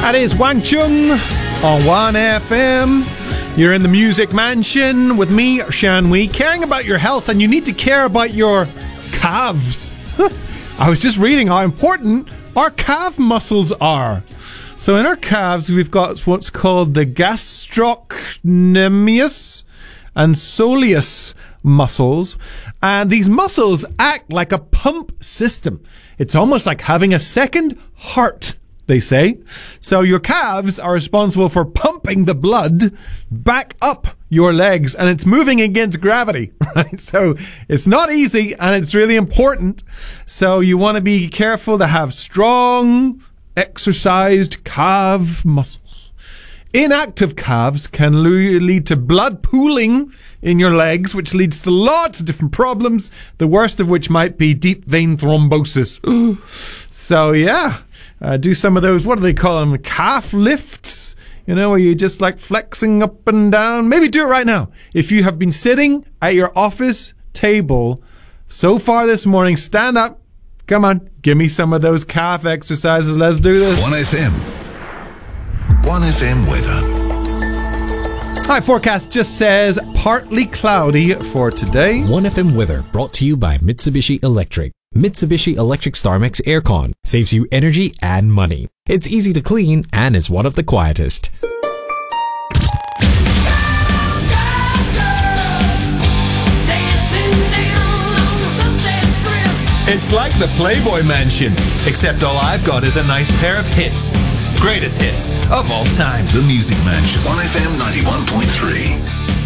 That is Wang Chung on 1FM. You're in the Music Mansion with me, Shan Wee, caring about your health, and you need to care about your calves. I was just reading how important our calf muscles are. So in our calves, we've got what's called the gastrocnemius and soleus muscles, and these muscles act like a pump system. It's almost like having a second heart, they say. So your calves are responsible for pumping the blood back up your legs, and it's moving against gravity, right? So it's not easy, and it's really important. So you want to be careful to have strong, exercised calf muscles. Inactive calves can lead to blood pooling in your legs, which leads to lots of different problems, the worst of which might be deep vein thrombosis. So yeah, do some of those, what do they call them, calf lifts, you know, where you just like flexing up and down. Maybe do it right now. If you have been sitting at your office table so far this morning, stand up. Come on, give me some of those calf exercises. Let's do this. 1FM. 1FM weather. Hi, forecast just says partly cloudy for today. 1FM weather brought to you by Mitsubishi Electric. Mitsubishi Electric StarMax Aircon saves you energy and money. It's easy to clean and is one of the quietest. It's like the Playboy Mansion, except all I've got is a nice pair of hits. Greatest hits of all time. The Music Mansion. 1FM 91.3.